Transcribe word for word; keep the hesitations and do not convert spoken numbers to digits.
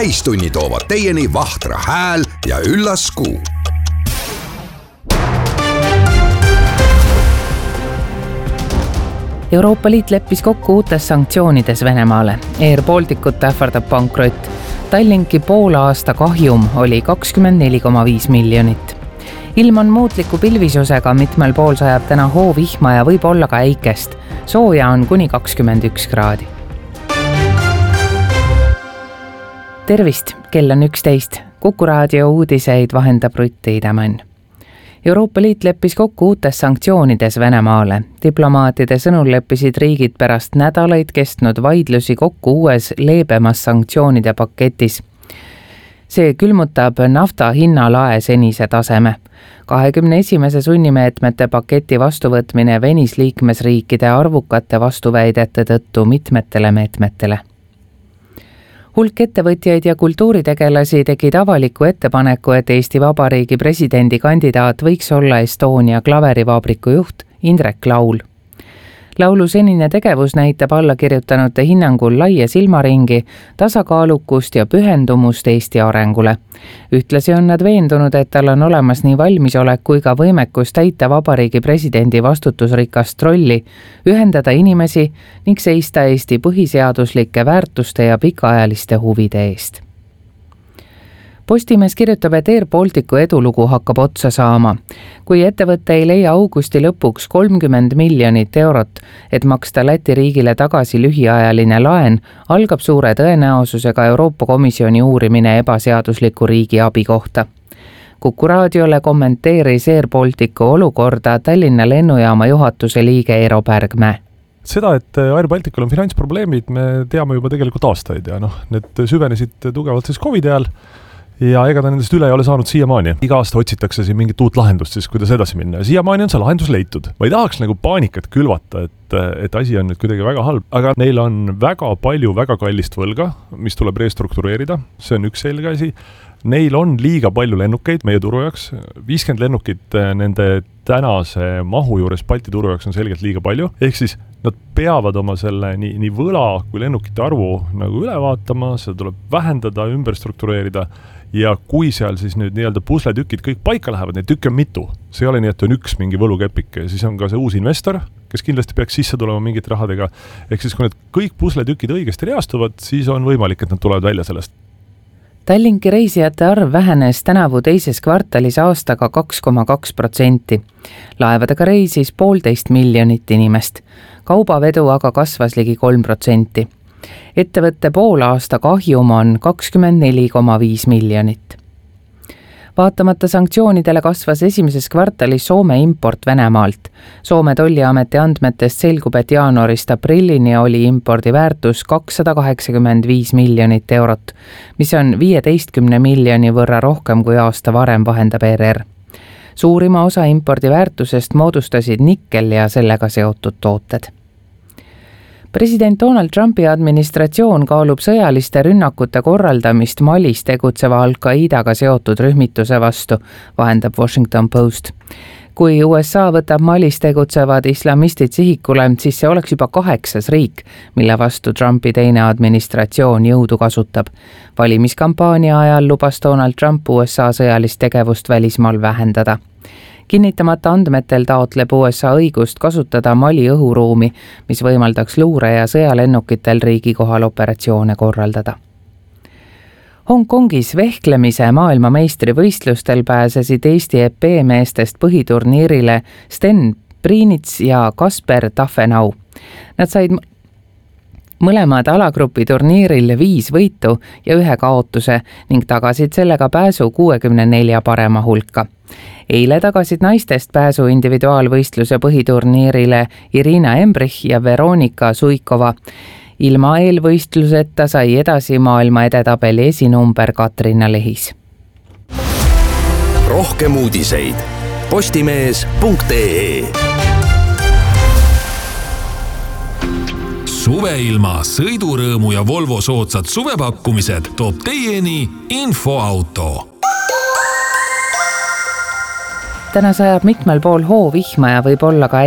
täistunni toovad teieni Vahtra hääl ja üllas kuu. Euroopa Liit leppis kokku uutes sanktsioonides Venemaale. Air Balticut ähvardab pankrott. Tallinki poole aasta kahjum oli kakskümmend neli koma viis miljonit. Ilm on muutliku pilvisusega, mitmel pool sajab täna hoovihma ja võib olla ka äikest. Sooja on kuni kakskümmend üks kraadi. Tervist, kell on üksteist. Kuku raadio uudiseid vahendab Rutti Idamann. Euroopa Liit leppis kokku uutes sanktsioonides Venemaale. Diplomaatide sõnul leppisid riigid pärast nädalaid kestnud vaidlusi kokku uues leebemas sanktsioonide paketis. See külmutab nafta hinnalae senise taseme. kahekümne esimese sunnimeetmete paketi vastuvõtmine venis liikmesriikide arvukate vastuväidete tõttu mitmetele meetmetele. Hulk ettevõtjaid ja kultuuritegelasi tegid avaliku ettepaneku, et Eesti Vabariigi presidendi kandidaat võiks olla Estonia klaverivabriku juht Indrek Laul. Laulu senine tegevus näitab allakirjutanute hinnangul laia silmaringi, tasakaalukust ja pühendumust Eesti arengule. Ühtlasi on nad veendunud, et tal on olemas nii valmisolek kui ka võimekus täita vabariigi presidendi vastutusrikast rolli, ühendada inimesi ning seista Eesti põhiseaduslike väärtuste ja pikaajaliste huvide eest. Postimees kirjutab, et Air Balticu edulugu hakkab otsa saama. Kui ettevõtte ei leia augusti lõpuks kolmkümmend miljonit eurot, et maksta Läti riigile tagasi lühiajaline laen, algab suure tõenäosusega Euroopa Komisjoni uurimine ebaseadusliku riigi abi kohta. Kuku raadiole kommenteeris Air Balticu olukorda Tallinna lennujaama juhatuse liige Eero Pärgmäe. Seda, et Air Balticul on finantsprobleemid, me teame juba tegelikult aastaid ja noh, need süvenesid tugevalt siis COVID ajal. Ja ega ta nendest üle ei ole saanud siiamaani. Iga aasta otsitakse siin mingit uut lahendust, siis kuidas edasi minna. Ja siiamaani on see lahendus leitud. Ma ei tahaks nagu paanikat külvata, et, et asi on nüüd kuidagi väga halb. Aga neil on väga palju väga kallist võlga, mis tuleb restruktureerida. See on üks selge asi. Neil on liiga palju lennukeid meie turu jaoks. viiskümmend lennukit nende tänase mahu juures Balti turu jaoks on selgelt liiga palju. Ehk siis nad peavad oma selle nii, nii võla kui lennukite arvu nagu üle vaatama, seda tuleb vähendada, ümber struktureerida. Ja kui seal siis nüüd nii-öelda pusletükid kõik paika lähevad, neid tükke on mitu. See ei ole nii, et on üks mingi võlukepik. Siis on ka see uus investor, kes kindlasti peaks sisse tulema mingit rahadega. Ehk siis kui need kõik pusletükid õigesti reastuvad, siis on võimalik, et nad tulevad välja sellest. Tallinki reisijate arv vähenes tänavu teises kvartalis aastaga kaks koma kaks protsenti. Laevadega reisis poolteist miljonit inimest. Kaubavedu aga kasvas ligi kolm protsenti. Ettevõtte poole aasta kahjum on kakskümmend neli koma viis miljonit. Vaatamata sanktsioonidele kasvas esimeses kvartalis Soome import Venemaalt. Soome tolliameti andmetest selgub, et jaanuarist aprillini oli impordi väärtus kakssada kaheksakümmend viis miljonit eurot, mis on viieteistkümne miljoni võrra rohkem kui aasta varem, vahendab R R. Suurima osa impordi väärtusest moodustasid nikkel ja sellega seotud tooted. President Donald Trumpi administratsioon kaalub sõjaliste rünnakute korraldamist Malis tegutseva Al-Qaidaga seotud rühmituse vastu, vahendab Washington Post. Kui U S A võtab Malis tegutsevad islamistid sihikule, siis see oleks juba kaheksas riik, mille vastu Trumpi teine administratsioon jõudu kasutab. Valimiskampaania ajal lubas Donald Trump U S A sõjalist tegevust välismaal vähendada. Kinnitamata andmetel taotleb U S A õigust kasutada Mali õhuruumi, mis võimaldaks luure- ja sõjalennukitel riigi kohal operatsioone korraldada. Hongkongis vehklemise maailmameistrivõistlustel pääsesid Eesti E P meestest põhiturniirile Sten Priinits ja Kasper Tafenau. Nad said mõlemad alagrupi turniiril viis võitu ja ühe kaotuse ning tagasid sellega pääsu kuuekümne nelja parema hulka. Eile tagasid naistest pääsu individuaalvõistluse põhiturniirile Irina Embrich ja Veronika Suikova. Ilma eelvõistluseta sai edasi maailma edetabeli esinumber Katrina Lehis. Rohkem uudiseid postimees punkt ee. Suveilma, sõidurõõmu ja Volvo soodsad suvepakkumised toob teieni Infoauto. Täna sajab mitmel pool hoovihma ja võib olla ka